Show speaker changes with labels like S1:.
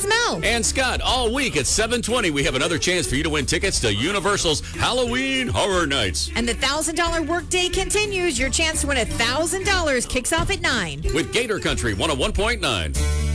S1: It's Mel.
S2: And Scott, all week at 7:20, we have another chance for you to win tickets to Universal's Halloween Horror Nights.
S1: And the $1,000 workday continues. Your chance to win $1,000 kicks off at 9.
S2: With Gator Country 101.9.